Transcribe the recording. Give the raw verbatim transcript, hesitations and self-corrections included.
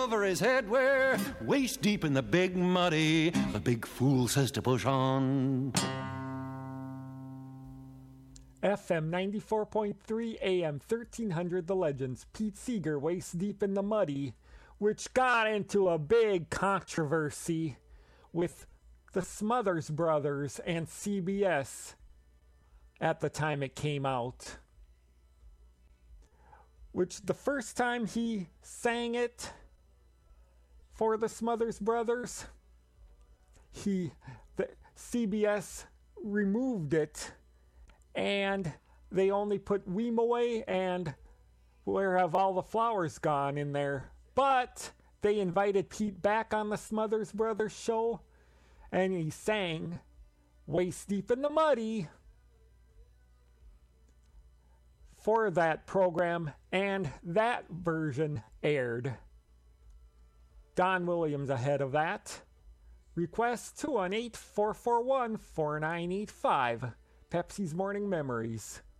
Over his head we're waist deep in the big muddy. The big fool says to push on. F M ninety-four point three, A M thirteen hundred, The Legends. Pete Seeger, waist deep in the muddy, which got into a big controversy with the Smothers Brothers and C B S at the time it came out. Which the first time he sang it for the Smothers Brothers, he the C B S removed it and they only put Weem Away and Where Have All the Flowers Gone in there. But they invited Pete back on the Smothers Brothers show and he sang Waist Deep in the Muddy for that program, and that version aired. Don Williams ahead of that. Request two one eight, four four one, four nine eight five. Pepsi's Morning Memories.